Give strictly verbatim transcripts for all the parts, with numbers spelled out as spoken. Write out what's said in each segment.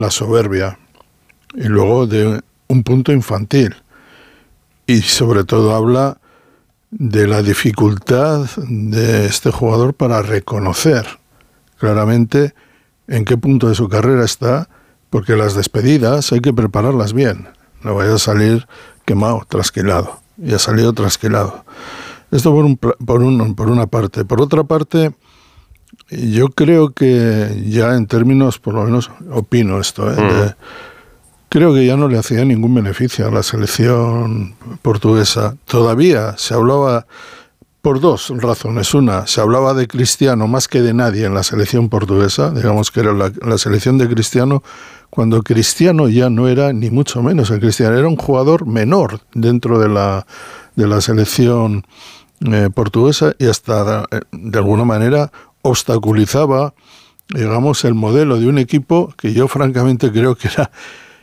la soberbia y luego de un punto infantil. Y sobre todo habla de la dificultad de este jugador para reconocer claramente en qué punto de su carrera está, porque las despedidas hay que prepararlas bien. No vaya a salir quemado, trasquilado. Y ha salido trasquilado. Esto por, un, por, un, por una parte. Por otra parte, yo creo que ya en términos, por lo menos opino esto, ¿eh? Mm. de, creo que ya no le hacía ningún beneficio a la selección portuguesa. Todavía se hablaba, por dos razones. Una, se hablaba de Cristiano más que de nadie en la selección portuguesa. Digamos que era la, la selección de Cristiano, cuando Cristiano ya no era ni mucho menos el Cristiano. Era un jugador menor dentro de la, de la selección eh, portuguesa y hasta eh, de alguna manera obstaculizaba, digamos, el modelo de un equipo que yo francamente creo que era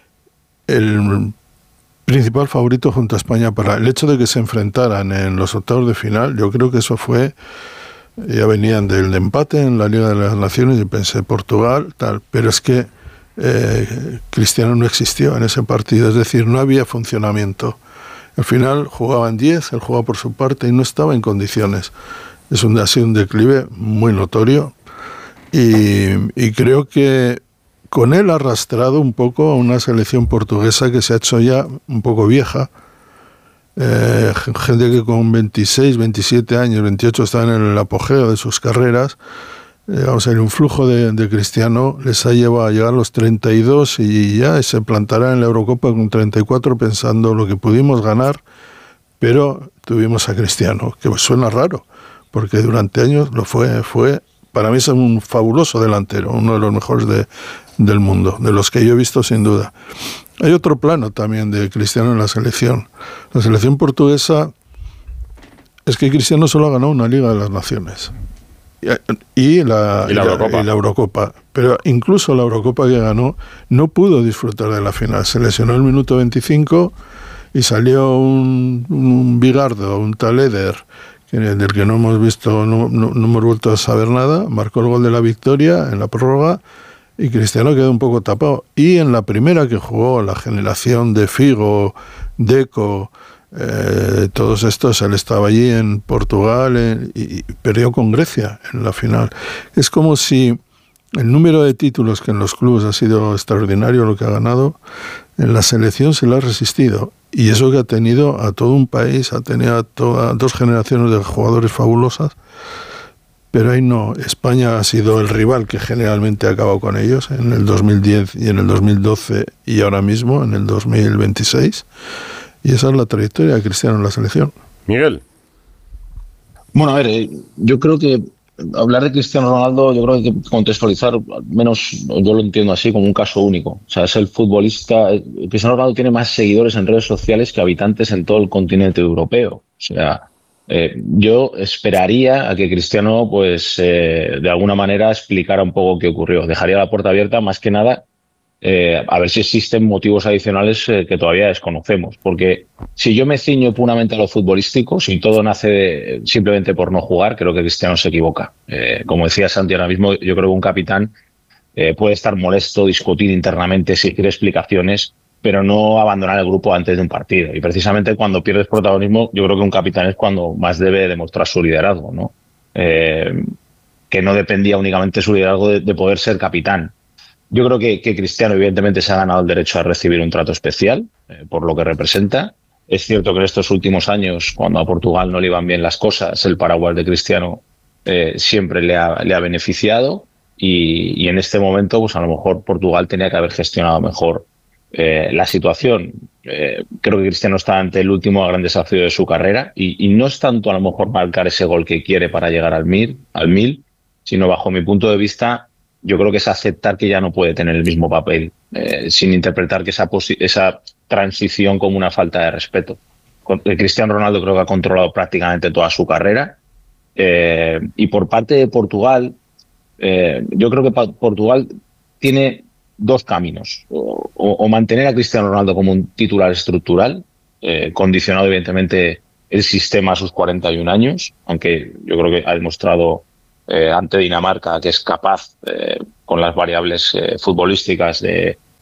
el principal favorito junto a España para el hecho de que se enfrentaran en los octavos de final. Yo creo que eso fue, ya venían del empate en la Liga de las Naciones y pensé Portugal, tal, pero es que eh, Cristiano no existió en ese partido, es decir, no había funcionamiento. Al final jugaban diez, él jugaba por su parte y no estaba en condiciones. Es un, ha sido un declive muy notorio y, y creo que con él ha arrastrado un poco a una selección portuguesa que se ha hecho ya un poco vieja. Eh, gente que con veintiséis, veintisiete años, veintiocho estaban en el apogeo de sus carreras. Eh, vamos a ver, un flujo de, de Cristiano les ha llevado a llegar a los treinta y dos y ya se plantará en la Eurocopa con treinta y cuatro pensando lo que pudimos ganar, pero tuvimos a Cristiano, que suena raro, porque durante años lo fue, fue para mí es un fabuloso delantero, uno de los mejores de, del mundo, de los que yo he visto sin duda. Hay otro plano también de Cristiano en la selección. La selección portuguesa es que Cristiano solo ha ganado una Liga de las Naciones y la, y la, y la, Eurocopa. y la Eurocopa, pero incluso la Eurocopa que ganó no pudo disfrutar de la final. Se lesionó el minuto veinticinco y salió un, un Bigardo, un tal Eder, del que no hemos visto, no, no, no hemos vuelto a saber nada. Marcó el gol de la victoria en la prórroga y Cristiano quedó un poco tapado. Y en la primera que jugó, la generación de Figo, Deco, eh, todos estos, él estaba allí en Portugal eh, y, y perdió con Grecia en la final. Es como si el número de títulos que en los clubes ha sido extraordinario lo que ha ganado, en la selección se le ha resistido. Y eso que ha tenido a todo un país, ha tenido a toda, dos generaciones de jugadores fabulosas, pero ahí no. España ha sido el rival que generalmente ha acabado con ellos en el dos mil diez y en el dos mil doce y ahora mismo en el dos mil veintiséis. Y esa es la trayectoria de Cristiano en la selección. Miguel. Bueno, a ver, eh, yo creo que hablar de Cristiano Ronaldo, yo creo que hay que contextualizar, al menos yo lo entiendo así, como un caso único. O sea, es el futbolista. Cristiano Ronaldo tiene más seguidores en redes sociales que habitantes en todo el continente europeo. O sea, eh, yo esperaría a que Cristiano, pues, eh, de alguna manera explicara un poco qué ocurrió. Dejaría la puerta abierta, más que nada, eh, a ver si existen motivos adicionales eh, que todavía desconocemos. Porque si yo me ciño puramente a lo futbolístico, si todo nace de, simplemente por no jugar, creo que Cristiano se equivoca. Eh, como decía Santi ahora mismo, yo creo que un capitán eh, puede estar molesto, discutir internamente, exigir explicaciones, pero no abandonar el grupo antes de un partido. Y precisamente cuando pierdes protagonismo, yo creo que un capitán es cuando más debe demostrar su liderazgo, ¿no? Eh, que no dependía únicamente su liderazgo de, de poder ser capitán. Yo creo que, que Cristiano evidentemente se ha ganado el derecho a recibir un trato especial eh, por lo que representa. Es cierto que en estos últimos años, cuando a Portugal no le iban bien las cosas, el paraguas de Cristiano eh, siempre le ha, le ha beneficiado y, y en este momento, pues a lo mejor Portugal tenía que haber gestionado mejor eh, la situación. Eh, creo que Cristiano está ante el último gran desafío de su carrera y, y no es tanto a lo mejor marcar ese gol que quiere para llegar al mil, al mil, sino bajo mi punto de vista, yo creo que es aceptar que ya no puede tener el mismo papel, eh, sin interpretar que esa, esa transición como una falta de respeto. Cristiano Ronaldo creo que ha controlado prácticamente toda su carrera. Eh, y por parte de Portugal, eh, yo creo que Portugal tiene dos caminos. O, o, o mantener a Cristiano Ronaldo como un titular estructural, eh, condicionado evidentemente el sistema a sus cuarenta y un años, aunque yo creo que ha demostrado Eh, ante Dinamarca que es capaz, eh, con las variables eh, futbolísticas, de,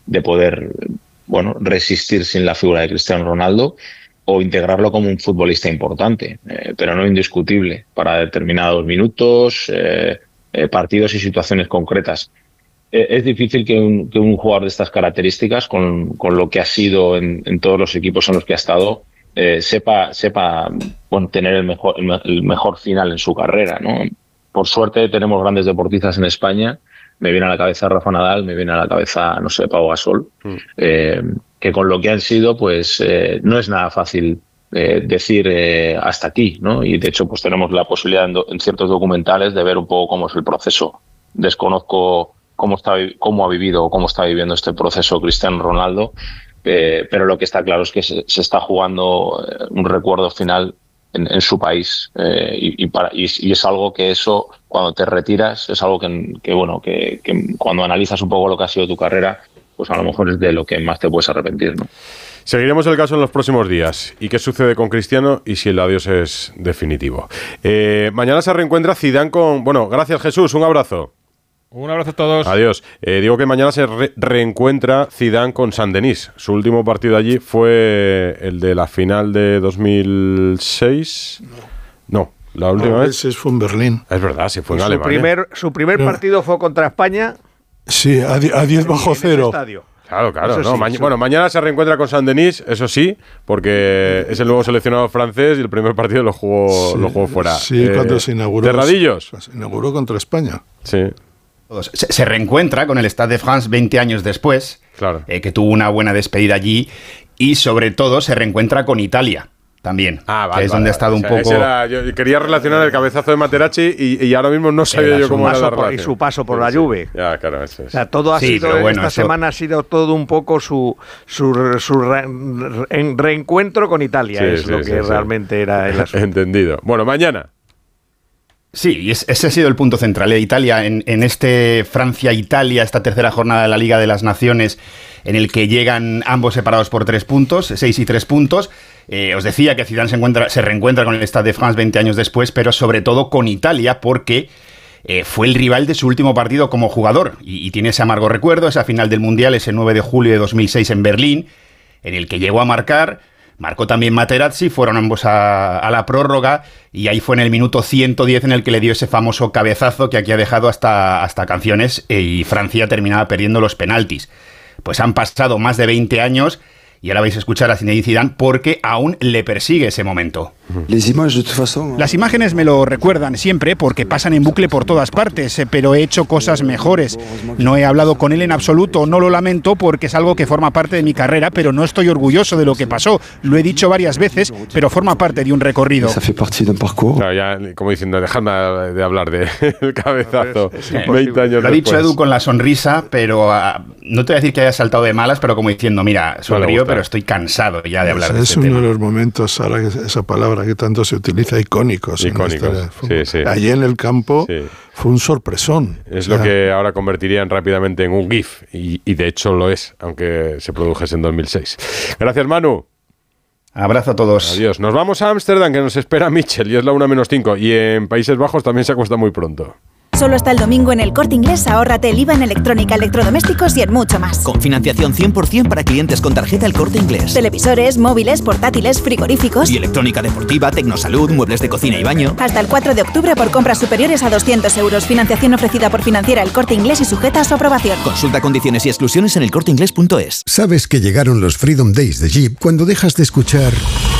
de poder, bueno, resistir sin la figura de Cristiano Ronaldo o integrarlo como un futbolista importante, eh, pero no indiscutible para determinados minutos, eh, eh, partidos y situaciones concretas. Eh, es difícil que un, que un jugador de estas características, con, con lo que ha sido en, en todos los equipos en los que ha estado, eh, sepa, sepa bueno, tener el mejor, el mejor final en su carrera, ¿no? Por suerte tenemos grandes deportistas en España. Me viene a la cabeza Rafa Nadal, me viene a la cabeza, no sé, Pau Gasol, mm. eh, que con lo que han sido, pues eh, no es nada fácil eh, decir eh, hasta aquí, ¿no? Y de hecho, pues tenemos la posibilidad en, do, en ciertos documentales de ver un poco cómo es el proceso. Desconozco cómo está, cómo ha vivido o cómo está viviendo este proceso Cristiano Ronaldo, eh, pero lo que está claro es que se, se está jugando un recuerdo final En, en su país eh, y, y, para, y, y es algo que eso cuando te retiras es algo que, que bueno que, que cuando analizas un poco lo que ha sido tu carrera, pues a lo mejor es de lo que más te puedes arrepentir, ¿no? Seguiremos el caso en los próximos días. ¿Y qué sucede con Cristiano y si el adiós es definitivo? Eh, mañana se reencuentra Zidane con... Bueno, gracias Jesús, un abrazo. Un abrazo a todos. Adiós. Eh, digo que mañana se re- reencuentra Zidane con Saint-Denis. Su último partido allí fue el de la final de dos mil seis. No, no la última no, vez. Ese fue en Berlín. Es verdad, sí fue en su Alemania. Primer, su primer Pero, partido fue contra España. Sí, a diez bajo cero. Claro, claro. Eso No, sí, ma- sí. Bueno, mañana se reencuentra con Saint-Denis, eso sí, porque es el nuevo seleccionado francés y el primer partido lo jugó, Sí, lo jugó fuera. Sí, eh, cuando se inauguró. ¿Terradillos? Se inauguró contra España. Sí. Se, se reencuentra con el Stade de France veinte años después, claro. eh, que tuvo una buena despedida allí, y sobre todo se reencuentra con Italia también, ah, vale, que es vale, donde ha estado vale. un O sea, poco... era, yo quería relacionar el cabezazo de Materazzi y, y ahora mismo no sabía Era yo cómo era la por, relación. y su paso por la Sí, Juve. Ya, claro, eso es. O sea, todo ha Sí, sido, pero bueno, esta eso- semana ha sido todo un poco su, su, su re- re- reencuentro con Italia, Sí, es sí, lo sí, que sí. realmente era el asunto. Entendido. Bueno, mañana. Sí, y es- ese ha sido el punto central de Italia en, en este Francia-Italia, esta tercera jornada de la Liga de las Naciones, en el que llegan ambos separados por tres puntos, seis y tres puntos. Eh, os decía que Zidane se, encuentra, se reencuentra con el Stade de France veinte años después, pero sobre todo con Italia, porque eh, fue el rival de su último partido como jugador, y, y tiene ese amargo recuerdo, esa final del Mundial, ese nueve de julio de dos mil seis en Berlín, en el que llegó a marcar. Marcó también Materazzi, fueron ambos a, a la prórroga y ahí fue en el minuto ciento diez en el que le dio ese famoso cabezazo que aquí ha dejado hasta, hasta canciones eh, y Francia terminaba perdiendo los penaltis. Pues han pasado más de veinte años y ahora vais a escuchar a Zinedine Zidane porque aún le persigue ese momento. Las imágenes me lo recuerdan siempre porque pasan en bucle por todas partes, eh, pero he hecho cosas mejores. No he hablado con él en absoluto, no lo lamento porque es algo que forma parte de mi carrera, pero no estoy orgulloso de lo que pasó. Lo he dicho varias veces, pero forma parte de un recorrido. Claro, ya como diciendo, dejadme de hablar del cabezazo. Es veinte años Lo ha dicho después. Edu con la sonrisa, pero uh, no te voy a decir que haya saltado de malas, pero como diciendo, mira, sonrío, gusta. pero estoy cansado ya de hablar O sea, de es este uno tema. de los momentos, ahora que esa palabra que tanto se utiliza, icónicos. Icónicos, en la historia del fútbol. sí, sí. Allí en el campo Sí. fue un sorpresón. Es O sea, lo que ahora convertirían rápidamente en un GIF, y, y de hecho lo es, aunque se produjese en dos mil seis. Gracias, Manu. Abrazo a todos. Adiós. Nos vamos a Ámsterdam, que nos espera Mitchell, y es la una menos cinco. Y en Países Bajos también se acuesta muy pronto. Solo hasta el domingo en El Corte Inglés, ahórrate el I V A en electrónica, electrodomésticos y en mucho más. Con financiación cien por ciento para clientes con tarjeta El Corte Inglés. Televisores, móviles, portátiles, frigoríficos. Y electrónica deportiva, tecnosalud, muebles de cocina y baño. Hasta el cuatro de octubre por compras superiores a doscientos euros. Financiación ofrecida por Financiera El Corte Inglés y sujeta a su aprobación. Consulta condiciones y exclusiones en elcorteinglés punto es. Sabes que llegaron los Freedom Days de Jeep cuando dejas de escuchar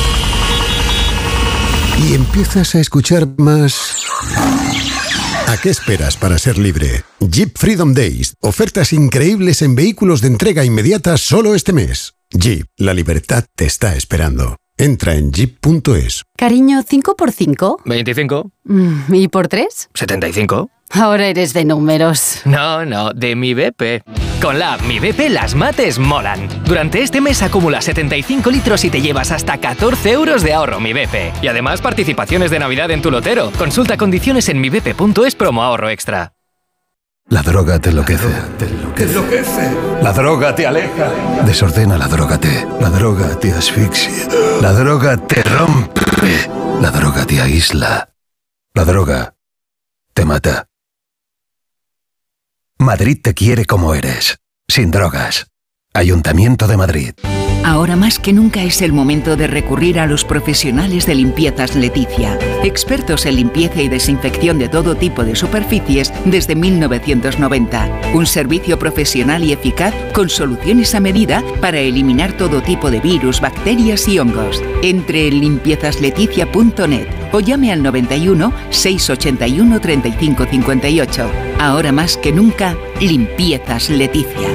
y empiezas a escuchar más. ¿A qué esperas para ser libre? Jeep Freedom Days. Ofertas increíbles en vehículos de entrega inmediata solo este mes. Jeep, la libertad te está esperando. Entra en jeep punto es. Cariño, ¿cinco por cinco? veinticinco. Mm, ¿Y por tres? setenta y cinco. Ahora eres de números. No, no, de mi B P. Con la app Mi B P las mates molan. Durante este mes acumula setenta y cinco litros y te llevas hasta catorce euros de ahorro Mi B P. Y además participaciones de Navidad en tu lotero. Consulta condiciones en mi b p punto es promo ahorro extra. La droga te enloquece. Te enloquece. La droga te aleja. Desordena la droga te. La droga te asfixia. La droga te rompe. La droga te aísla. La droga te mata. Madrid te quiere como eres, sin drogas. Ayuntamiento de Madrid. Ahora más que nunca es el momento de recurrir a los profesionales de Limpiezas Leticia. Expertos en limpieza y desinfección de todo tipo de superficies desde mil novecientos noventa. Un servicio profesional y eficaz con soluciones a medida para eliminar todo tipo de virus, bacterias y hongos. Entre en limpiezas leticia punto net o llame al noventa y uno, seiscientos ochenta y uno, treinta y cinco cincuenta y ocho. Ahora más que nunca, Limpiezas Leticia.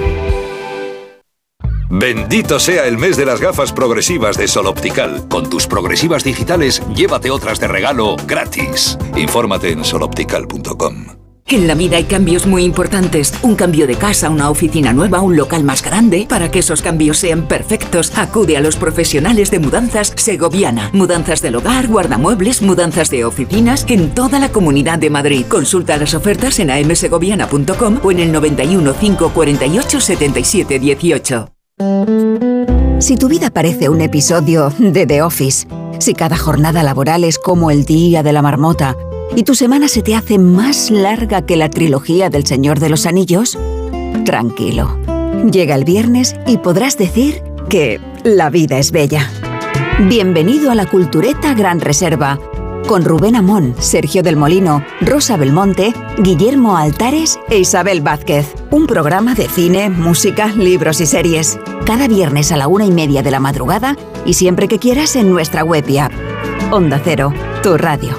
Bendito sea el mes de las gafas progresivas de Sol Optical. Con tus progresivas digitales, llévate otras de regalo gratis. Infórmate en sol optical punto com. En la vida hay cambios muy importantes. Un cambio de casa, una oficina nueva, un local más grande. Para que esos cambios sean perfectos, acude a los profesionales de Mudanzas Segoviana. Mudanzas del hogar, guardamuebles, mudanzas de oficinas en toda la Comunidad de Madrid. Consulta las ofertas en a m segoviana punto com o en el noventa y uno, cinco cuarenta y ocho, setenta y siete dieciocho. Si tu vida parece un episodio de The Office, si cada jornada laboral es como el día de la marmota y tu semana se te hace más larga que la trilogía del Señor de los Anillos, tranquilo. Llega el viernes y podrás decir que la vida es bella. Bienvenido a la Cultureta Gran Reserva, con Rubén Amón, Sergio del Molino, Rosa Belmonte, Guillermo Altares e Isabel Vázquez. Un programa de cine, música, libros y series. Cada viernes a la una y media de la madrugada y siempre que quieras en nuestra web y app. Onda Cero, tu radio.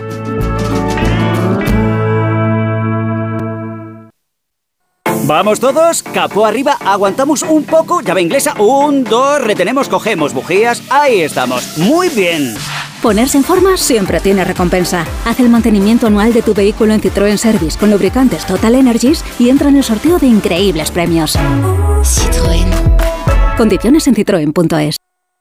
Vamos todos, capó arriba, aguantamos un poco, llave inglesa, un, dos, retenemos, cogemos bujías, ahí estamos, muy bien. Ponerse en forma siempre tiene recompensa. Haz el mantenimiento anual de tu vehículo en Citroën Service con lubricantes Total Energies y entra en el sorteo de increíbles premios. Citroën. Condiciones en citroen punto es.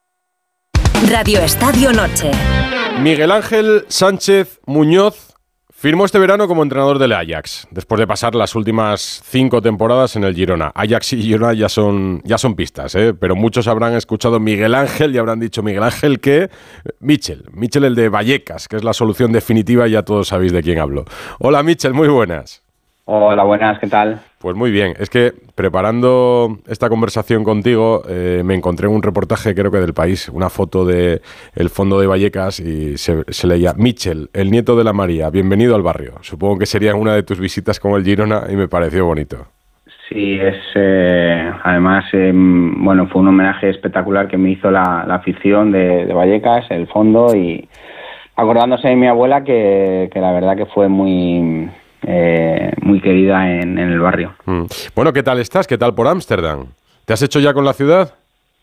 Radio Estadio Noche. Miguel Ángel Sánchez Muñoz firmó este verano como entrenador del Ajax, después de pasar las últimas cinco temporadas en el Girona. Ajax y Girona ya son, ya son pistas, ¿eh? Pero muchos habrán escuchado Miguel Ángel y habrán dicho, ¿Miguel Ángel qué? Michel, Michel el de Vallecas, que es la solución definitiva y ya todos sabéis de quién hablo. Hola Michel, muy buenas. Hola, buenas, ¿qué tal? Pues muy bien, es que preparando esta conversación contigo eh, me encontré en un reportaje, creo que del País, una foto de el fondo de Vallecas y se, se leía Michel, el nieto de la María, bienvenido al barrio. Supongo que sería una de tus visitas con el Girona y me pareció bonito. Sí, es eh, además, eh, bueno, fue un homenaje espectacular que me hizo la, la afición de, de Vallecas, el fondo, y acordándose de mi abuela que, que la verdad que fue muy... Eh, muy querida en, en el barrio. Mm. Bueno, ¿qué tal estás? ¿Qué tal por Ámsterdam? ¿Te has hecho ya con la ciudad?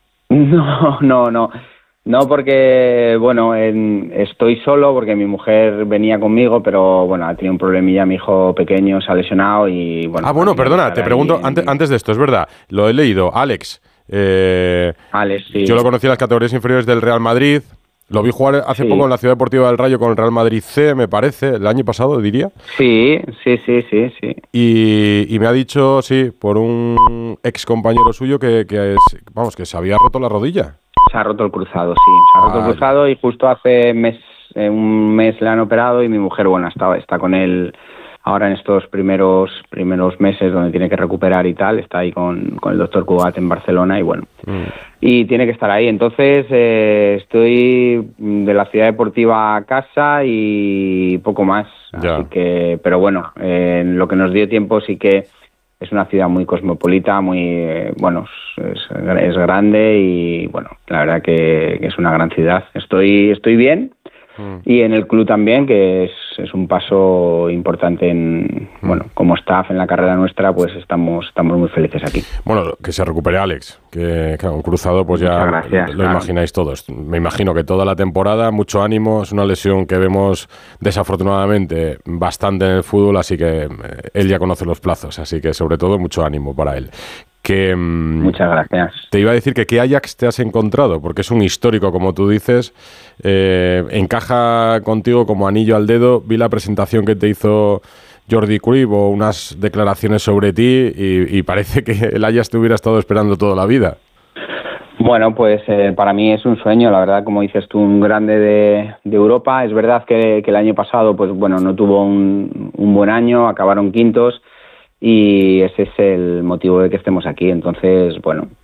No, no, no. No, porque, bueno, en, estoy solo porque mi mujer venía conmigo, pero, bueno, ha tenido un problemilla, mi hijo pequeño se ha lesionado y, bueno... Ah, bueno, perdona, te pregunto, en... antes, antes de esto, es verdad, lo he leído, Alex. Eh, Alex, sí. Yo lo conocí en las categorías inferiores del Real Madrid. Lo vi jugar hace sí. poco en la Ciudad Deportiva del Rayo con el Real Madrid C, me parece, el año pasado, diría. Sí, sí, sí, sí, sí. Y, y me ha dicho, sí, por un ex compañero suyo que, que, es, vamos, que se había roto la rodilla. Se ha roto el cruzado, sí. Se ha roto ah, el cruzado y justo hace mes, eh, un mes le han operado y mi mujer, bueno, está, está con él ahora en estos primeros primeros meses donde tiene que recuperar y tal. Está ahí con, con el doctor Cugat en Barcelona y bueno... Mm. Y tiene que estar ahí. Entonces, eh, estoy de la ciudad deportiva a casa y poco más. Ya. Así que, pero bueno, eh, lo que nos dio tiempo sí que es una ciudad muy cosmopolita, muy, eh, bueno, es, es grande y, bueno, la verdad que, que es una gran ciudad. Estoy, estoy bien. Y en el club también, que es, es un paso importante en, bueno, como staff en la carrera nuestra, pues estamos estamos muy felices aquí. Bueno, que se recupere Alex, que claro, un cruzado pues ya gracias, lo claro. imagináis todos. Me imagino que toda la temporada, mucho ánimo, es una lesión que vemos desafortunadamente bastante en el fútbol, así que él ya conoce los plazos, así que sobre todo mucho ánimo para él. Que, Muchas gracias. Te iba a decir que qué Ajax te has encontrado, porque es un histórico, como tú dices, eh, encaja contigo como anillo al dedo. Vi la presentación que te hizo Jordi Cruyff o unas declaraciones sobre ti y, y parece que el Ajax te hubiera estado esperando toda la vida. Bueno, pues eh, para mí es un sueño, la verdad, como dices tú, un grande de, de Europa. Es verdad que, que el año pasado, pues bueno, no tuvo un, un buen año, acabaron quintos. Y ese es el motivo de que estemos aquí. Entonces, bueno,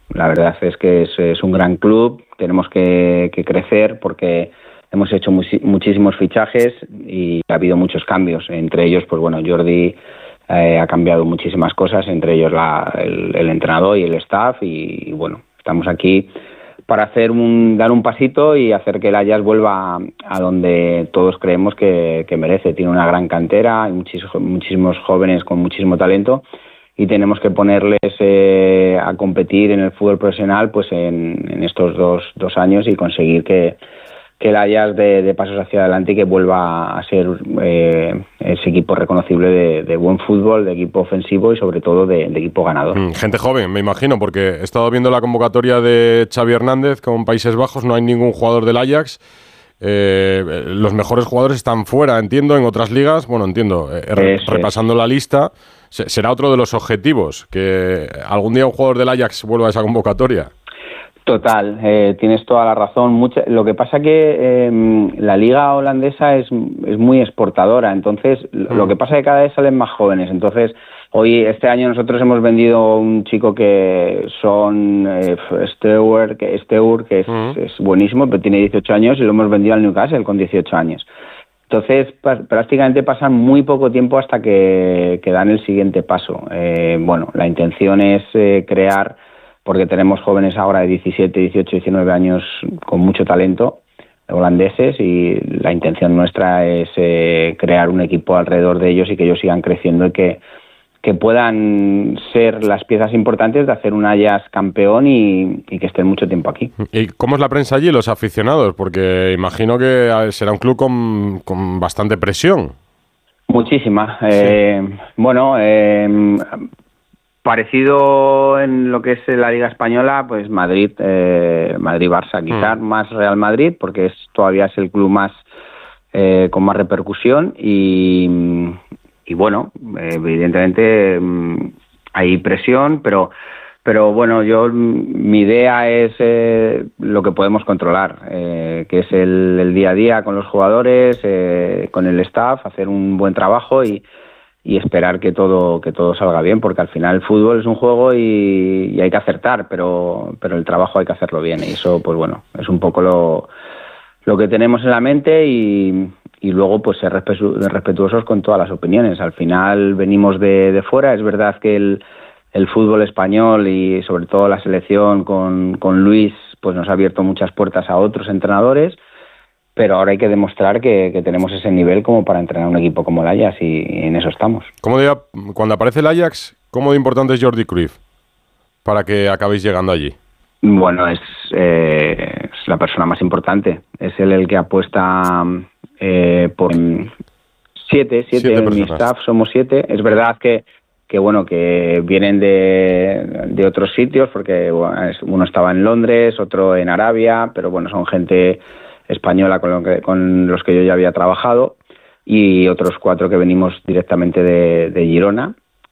la verdad es que es, es un gran club, tenemos que, que crecer porque hemos hecho muchi- muchísimos fichajes y ha habido muchos cambios, entre ellos, pues bueno, Jordi eh, ha cambiado muchísimas cosas, entre ellos la, el, el entrenador y el staff y, y bueno, estamos aquí para hacer un, dar un pasito y hacer que el Ajax vuelva a, a donde todos creemos que, que merece. Tiene una gran cantera, hay muchísimos, muchísimos jóvenes con muchísimo talento y tenemos que ponerles eh, a competir en el fútbol profesional pues en, en estos dos, dos años y conseguir que, que el Ajax de, de pasos hacia adelante y que vuelva a ser eh, ese equipo reconocible de, de buen fútbol, de equipo ofensivo y sobre todo de, de equipo ganador. Mm, gente joven, me imagino, porque he estado viendo la convocatoria de Xavi Hernández con Países Bajos, no hay ningún jugador del Ajax. Eh, los mejores jugadores están fuera, entiendo, en otras ligas. Bueno, entiendo, eh, re- repasando la lista, se- será otro de los objetivos, que algún día un jugador del Ajax vuelva a esa convocatoria. Total, eh, tienes toda la razón. Mucha, lo que pasa que eh, la liga holandesa es, es muy exportadora, entonces mm. lo que pasa es que cada vez salen más jóvenes. Entonces, hoy, este año nosotros hemos vendido un chico que son eh, Stewart, que, Stewart, que es, mm. es buenísimo, pero tiene dieciocho años y lo hemos vendido al Newcastle con dieciocho años. Entonces, pa- prácticamente pasan muy poco tiempo hasta que, que dan el siguiente paso. Eh, bueno, la intención es eh, crear, porque tenemos jóvenes ahora de diecisiete, dieciocho, diecinueve años con mucho talento, holandeses, y la intención nuestra es eh, crear un equipo alrededor de ellos y que ellos sigan creciendo y que, que puedan ser las piezas importantes de hacer un Ajax campeón y, y que estén mucho tiempo aquí. ¿Y cómo es la prensa allí, los aficionados? Porque imagino que a ver, será un club con, con bastante presión. Muchísima. Sí. Eh, bueno, eh, parecido en lo que es la Liga Española, pues Madrid, eh, Madrid-Barça, quizás mm. más Real Madrid, porque es todavía es el club más eh, con más repercusión y, y bueno, evidentemente hay presión, pero pero bueno, yo mi idea es eh, lo que podemos controlar, eh, que es el, el día a día con los jugadores, eh, con el staff, hacer un buen trabajo y y esperar que todo que todo salga bien, porque al final el fútbol es un juego y, y hay que acertar, pero pero el trabajo hay que hacerlo bien, y eso, pues bueno, es un poco lo, lo que tenemos en la mente y, y luego pues ser respetu- respetuosos con todas las opiniones. Al final venimos de, de fuera, es verdad que el, el fútbol español y sobre todo la selección con, con Luis pues nos ha abierto muchas puertas a otros entrenadores, pero ahora hay que demostrar que, que tenemos ese nivel como para entrenar un equipo como el Ajax y, y en eso estamos. ¿Cómo de, cuando aparece el Ajax, cómo de importante es Jordi Cruyff para que acabéis llegando allí? Bueno, es, eh, es la persona más importante. Es él el que apuesta eh, por siete, siete, siete en mi staff, somos siete. Es verdad que, que bueno, que vienen de, de otros sitios, porque bueno, uno estaba en Londres, otro en Arabia, pero bueno, son gente española con, lo que, con los que yo ya había trabajado, y otros cuatro que venimos directamente de, de Girona.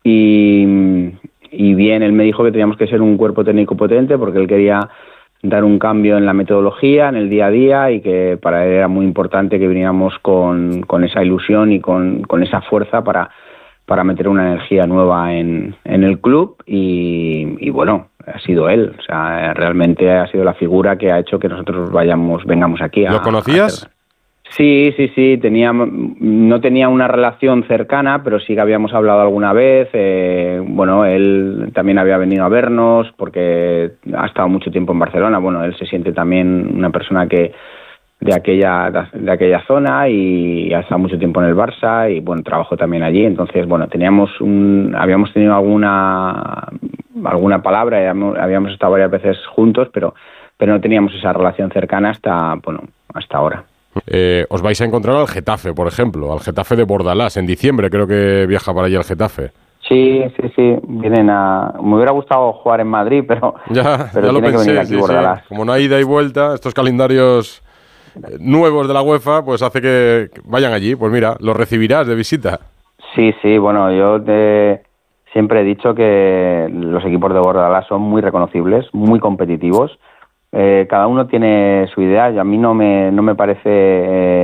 Y, y bien, él me dijo que teníamos que ser un cuerpo técnico potente porque él quería dar un cambio en la metodología, en el día a día, y que para él era muy importante que viniéramos con, con esa ilusión y con, con esa fuerza para, para meter una energía nueva en, en el club. Y, y bueno, ha sido él, o sea, realmente ha sido la figura que ha hecho que nosotros vayamos, vengamos aquí. A, ¿Lo conocías? A sí, sí, sí, tenía, no tenía una relación cercana, pero sí que habíamos hablado alguna vez. Eh, bueno, él también había venido a vernos porque ha estado mucho tiempo en Barcelona. Bueno, él se siente también una persona que de aquella de aquella zona y ha estado mucho tiempo en el Barça y bueno, trabajó también allí. Entonces, bueno, teníamos un, habíamos tenido alguna alguna palabra, habíamos, habíamos estado varias veces juntos, pero pero no teníamos esa relación cercana hasta bueno hasta ahora. Eh, os vais a encontrar al Getafe, por ejemplo, al Getafe de Bordalás en diciembre, creo que viaja para allí el Getafe. Sí, sí, sí, vienen a... Me hubiera gustado jugar en Madrid, pero, ya, pero ya lo tiene pensé, que venir aquí sí, Bordalás. Sí. Como no hay ida y vuelta, estos calendarios nuevos de la UEFA, pues hace que vayan allí. Pues mira, los recibirás de visita. Sí, sí, bueno, yo te... siempre he dicho que los equipos de Bordalás son muy reconocibles, muy competitivos. Eh, cada uno tiene su idea y a mí no me, no me parece... Eh,